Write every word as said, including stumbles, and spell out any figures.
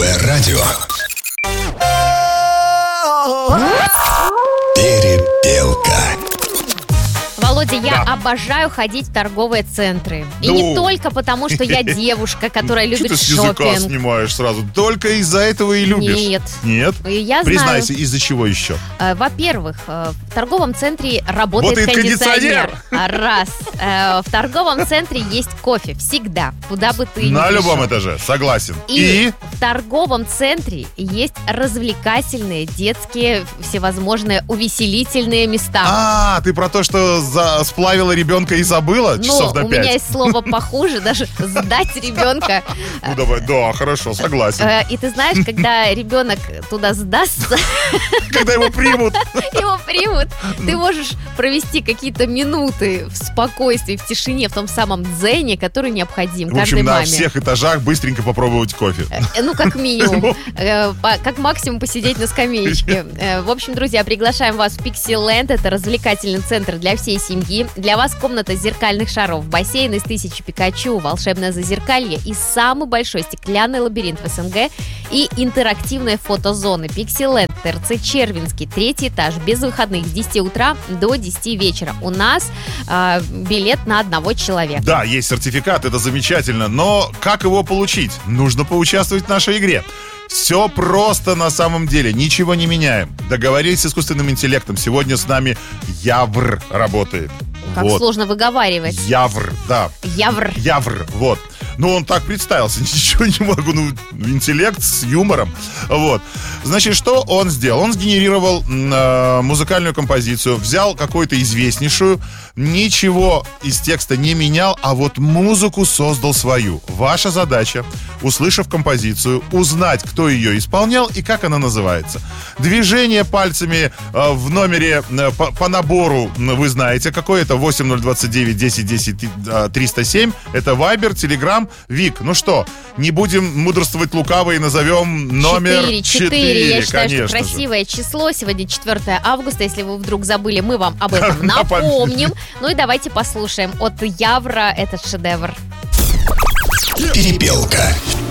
Первое радио. Перепелка. Володя, я Да. обожаю ходить в торговые центры. И Ну. не только потому, что я девушка, которая Что любит ты с языка шопинг. снимаешь сразу? Только из-за этого и любишь? Нет. Нет? И я Признайся, знаю, из-за чего еще? э, во-первых, э, в торговом центре работает Работает кондиционер. кондиционер. А Раз. Э, В торговом центре есть кофе. Всегда. Куда бы ты ни На любом пришел. этаже, согласен. И, И? в торговом центре есть развлекательные, детские, всевозможные увеселительные места. А, ты про то, что за- сплавила ребенка и забыла Но часов на у меня пять? есть слово похуже, даже сдать ребенка. Ну давай, да, хорошо, согласен. Э, И ты знаешь, когда ребенок туда сдастся, Когда его примут. его примут, ты можешь провести какие-то минуты в спокойствии, в тишине, в том самом дзене, который необходим В каждой общем, на маме. всех этажах быстренько попробовать кофе. Э, Ну, как минимум. Э, по- Как максимум посидеть на скамеечке. Э, В общем, друзья, приглашаем вас в Пиксиленд. Это развлекательный центр для всей семьи. Для вас комната зеркальных шаров, бассейн из тысячи Пикачу, волшебное зазеркалье и самый большой стеклянный лабиринт в СНГ и интерактивные фотозоны. Пиксиленд, ТРЦ Червинский, третий этаж, без выходных с десяти утра до десяти вечера. У нас э, билет на одного человека. Да, есть сертификат, это замечательно, но как его получить? Нужно поучаствовать в нашей игре. Все просто на самом деле, ничего не меняем. Договорились с искусственным интеллектом. Сегодня с нами Явр работает. Как вот. сложно выговаривать. Явр, да. Явр. Явр, вот. Ну, он так представился, ничего не могу. Ну, интеллект с юмором. Вот. Значит, что он сделал? Он сгенерировал м, э, музыкальную композицию, взял какую-то известнейшую, ничего из текста не менял, а вот музыку создал свою. Ваша задача, услышав композицию, узнать, кто ее исполнял и как она называется. Движение пальцами э, в номере э, по, по набору м, вы знаете, какой это, восемь ноль двадцать девять десять десять триста семь. Это Вайбер, Телеграм, Вик. Ну что, не будем мудрствовать лукаво и назовем номер четыре. четыре. Я считаю, конечно что же. красивое число. Сегодня четвёртое августа. Если вы вдруг забыли, мы вам об этом Напомним. напомним. Ну и давайте послушаем от Явра этот шедевр. Перепелка.